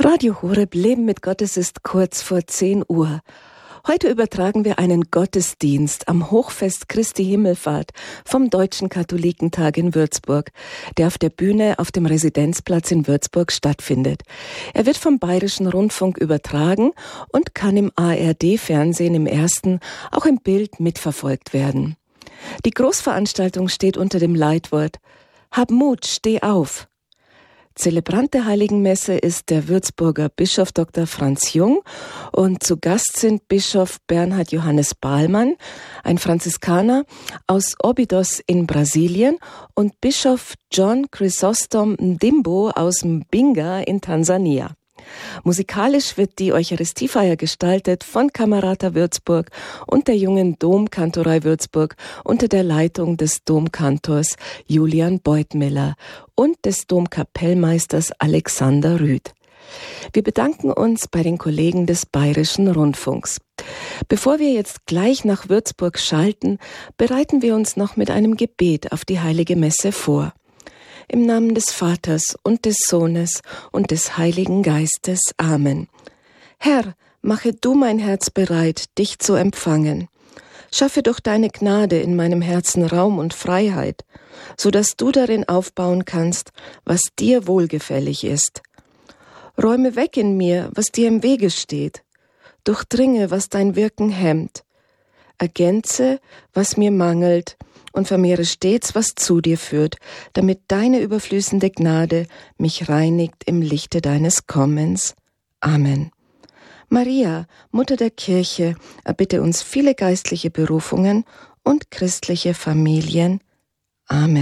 Radio Horeb Leben mit Gott, es ist kurz vor 10 Uhr. Heute übertragen wir einen Gottesdienst am Hochfest Christi Himmelfahrt vom Deutschen Katholikentag in Würzburg, der auf der Bühne auf dem Residenzplatz in Würzburg stattfindet. Er wird vom Bayerischen Rundfunk übertragen und kann im ARD-Fernsehen im Ersten auch im Bild mitverfolgt werden. Die Großveranstaltung steht unter dem Leitwort: Hab Mut, steh auf. Zelebrant der Heiligenmesse ist der Würzburger Bischof Dr. Franz Jung und zu Gast sind Bischof Bernhard Johannes Bahlmann, ein Franziskaner aus Óbidos in Brasilien, und Bischof John Chrysostom Ndimbo aus Mbinga in Tansania. Musikalisch wird die Eucharistiefeier gestaltet von Camerata Würzburg und der jungen Domkantorei Würzburg unter der Leitung des Domkantors Julian Beutmiller und des Domkapellmeisters Alexander Rüth. Wir bedanken uns bei den Kollegen des Bayerischen Rundfunks. Bevor wir jetzt gleich nach Würzburg schalten, bereiten wir uns noch mit einem Gebet auf die Heilige Messe vor. Im Namen des Vaters und des Sohnes und des Heiligen Geistes. Amen. Herr, mache du mein Herz bereit, dich zu empfangen. Schaffe durch deine Gnade in meinem Herzen Raum und Freiheit, so dass du darin aufbauen kannst, was dir wohlgefällig ist. Räume weg in mir, was dir im Wege steht. Durchdringe, was dein Wirken hemmt. Ergänze, was mir mangelt, und vermehre stets, was zu dir führt, damit deine überfließende Gnade mich reinigt im Lichte deines Kommens. Amen. Maria, Mutter der Kirche, erbitte uns viele geistliche Berufungen und christliche Familien. Amen.